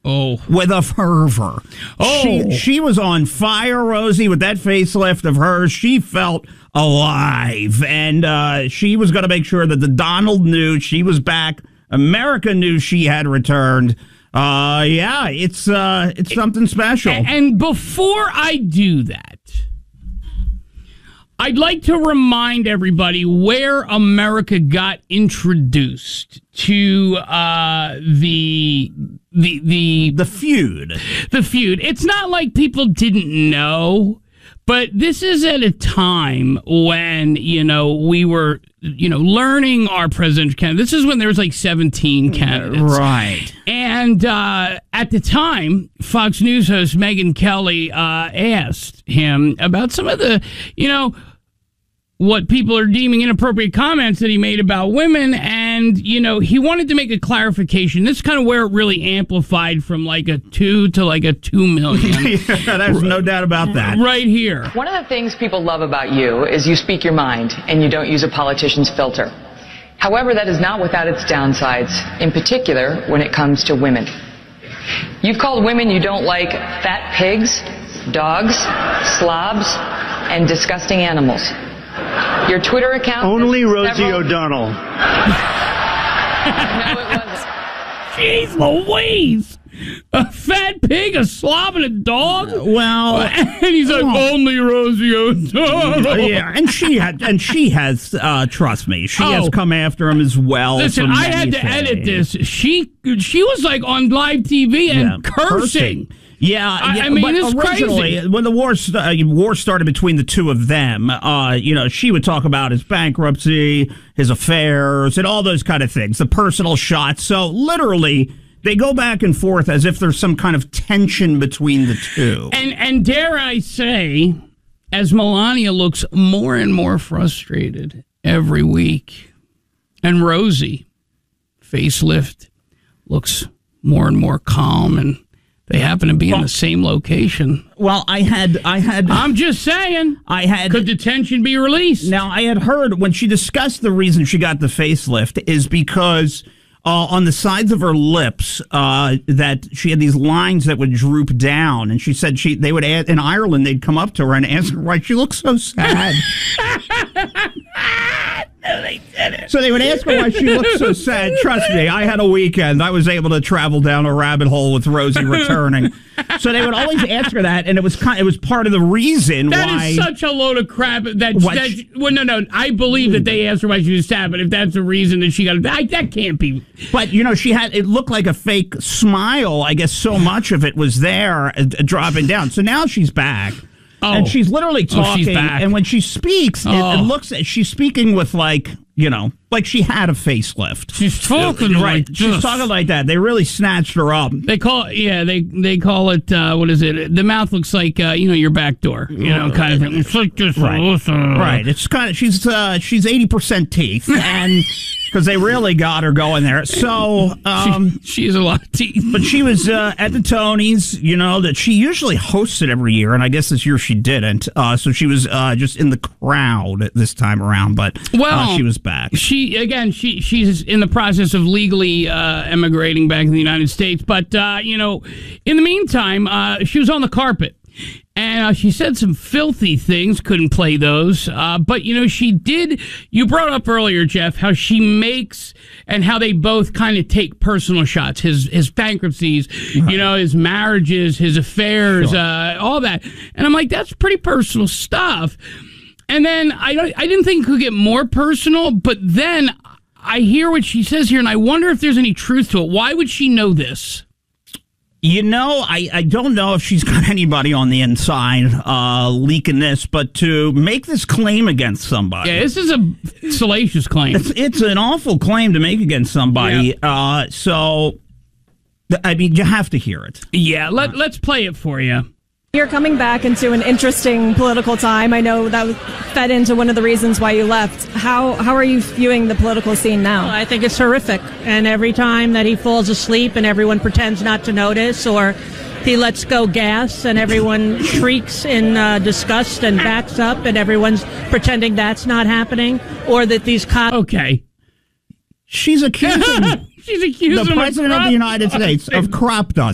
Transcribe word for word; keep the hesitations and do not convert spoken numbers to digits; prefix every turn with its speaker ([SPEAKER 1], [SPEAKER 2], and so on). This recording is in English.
[SPEAKER 1] Oh.
[SPEAKER 2] With a fervor.
[SPEAKER 1] Oh.
[SPEAKER 2] She, she was on fire, Rosie, with that facelift of hers. She felt alive. And uh, she was going to make sure that the Donald knew she was back. America knew she had returned. Uh, yeah, it's uh, it's something special.
[SPEAKER 1] And before I do that, I'd like to remind everybody where America got introduced to uh, the the the
[SPEAKER 2] the feud.
[SPEAKER 1] The feud. It's not like people didn't know, but this is at a time when, you know, we were, you know, learning our presidential candidate. This is when there was like seventeen candidates.
[SPEAKER 2] Right.
[SPEAKER 1] And uh, at the time, Fox News host Megyn Kelly uh, asked him about some of the, you know, what people are deeming inappropriate comments that he made about women. And, you know, he wanted to make a clarification. This is kind of where it really amplified from like a two to like a two million.
[SPEAKER 2] Yeah, there's no doubt about that.
[SPEAKER 1] Right here.
[SPEAKER 3] One of the things people love about you is you speak your mind and you don't use a politician's filter. However, that is not without its downsides, in particular when it comes to women. You've called women you don't like fat pigs, dogs, slobs, and disgusting animals. Your Twitter account...
[SPEAKER 4] Only Rosie
[SPEAKER 3] several...
[SPEAKER 4] O'Donnell.
[SPEAKER 3] No, it wasn't.
[SPEAKER 1] Jeez Louise! A fat pig, a slob, and a dog?
[SPEAKER 2] Well...
[SPEAKER 1] And he's like, oh. Only Rosie O'Donnell.
[SPEAKER 2] Yeah, and she had, and she has, uh, trust me, she
[SPEAKER 1] oh.
[SPEAKER 2] has come after him as well.
[SPEAKER 1] Listen, I had to
[SPEAKER 2] things.
[SPEAKER 1] edit this. She she was like on live T V and
[SPEAKER 2] yeah,
[SPEAKER 1] cursing.
[SPEAKER 2] cursing. Yeah,
[SPEAKER 1] I,
[SPEAKER 2] yeah,
[SPEAKER 1] I mean,
[SPEAKER 2] but
[SPEAKER 1] it's
[SPEAKER 2] originally,
[SPEAKER 1] crazy.
[SPEAKER 2] when the war st- uh, war started between the two of them, uh, you know, she would talk about his bankruptcy, his affairs, and all those kind of things, the personal shots. So literally, they go back and forth as if there's some kind of tension between the two.
[SPEAKER 1] And and dare I say, as Melania looks more and more frustrated every week, and Rosie, facelift, looks more and more calm, and they happen to be well, in the same location.
[SPEAKER 2] Well, I had, I had.
[SPEAKER 1] I'm just saying.
[SPEAKER 2] I had.
[SPEAKER 1] Could the tension be released?
[SPEAKER 2] Now, I had heard when she discussed the reason she got the facelift is because uh, on the sides of her lips uh, that she had these lines that would droop down, and she said she they would add, in Ireland they'd come up to her and ask her why she looks so sad.
[SPEAKER 1] No, they didn't.
[SPEAKER 2] So they would ask her why she looked so sad. Trust me, I had a weekend. I was able to travel down a rabbit hole with Rosie returning. So they would always ask her that, and it was kind, it was part of the reason
[SPEAKER 1] that
[SPEAKER 2] why.
[SPEAKER 1] That is such a load of crap. That, that
[SPEAKER 2] she,
[SPEAKER 1] well, no, no. I believe that they asked her why she was sad, but if that's the reason that she got that, that can't be.
[SPEAKER 2] But you know, she had it looked like a fake smile. I guess so much of it was there, uh, dropping down. So now she's back. Oh. And she's literally talking,
[SPEAKER 1] oh, she's back.
[SPEAKER 2] And when she speaks,
[SPEAKER 1] oh.
[SPEAKER 2] it, it looks she's speaking with like, you know, like she had a facelift.
[SPEAKER 1] She's talking
[SPEAKER 2] right.
[SPEAKER 1] like
[SPEAKER 2] she's
[SPEAKER 1] this.
[SPEAKER 2] talking like that. They really snatched her up.
[SPEAKER 1] They call it, yeah, they they call it, uh, what is it? The mouth looks like, uh, you know, your back door, you know, kind of thing. It's like this.
[SPEAKER 2] Right. Right. It's kind of, she's uh, she's eighty percent teeth, and because they really got her going there. So um,
[SPEAKER 1] she, she has a lot of teeth.
[SPEAKER 2] But she was uh, at the Tonys, you know, that she usually hosts it every year, and I guess this year she didn't. Uh, so she was uh, just in the crowd this time around, but
[SPEAKER 1] well,
[SPEAKER 2] uh, she was back.
[SPEAKER 1] She again, she she's in the process of legally uh, emigrating back to the United States. But uh, you know, in the meantime, uh, she was on the carpet. And uh, she said some filthy things, couldn't play those. Uh, but, you know, she did, you brought up earlier, Jeff, how she makes and how they both kind of take personal shots. His his bankruptcies, right. you know, his marriages, his affairs, sure. uh, all that. And I'm like, that's pretty personal stuff. And then I, I didn't think it could get more personal, but then I hear what she says here, and I wonder if there's any truth to it. Why would she know this?
[SPEAKER 2] You know, I, I don't know if she's got anybody on the inside uh, leaking this, but to make this claim against somebody.
[SPEAKER 1] Yeah, this is a salacious claim.
[SPEAKER 2] It's, it's an awful claim to make against somebody. Yeah. Uh, so, I mean, you have to hear it.
[SPEAKER 1] Yeah, let, let's play it for you.
[SPEAKER 5] You're coming back into an interesting political time. I know that fed into one of the reasons why you left. How how are you viewing the political scene now?
[SPEAKER 6] Well, I think it's horrific. And every time that he falls asleep and everyone pretends not to notice, or he lets go gas and everyone shrieks in uh, disgust and backs up and everyone's pretending that's not happening, or that these cops...
[SPEAKER 2] Okay. She's accusing...
[SPEAKER 1] She's accusing
[SPEAKER 2] the president of, of the United States of crop dust.